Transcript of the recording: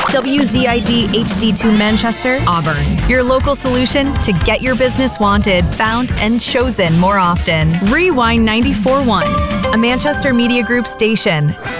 WZID HD2 Manchester, Auburn. Your local solution to get your business wanted, found, and chosen more often. Rewind 94.1, a Manchester Media Group station.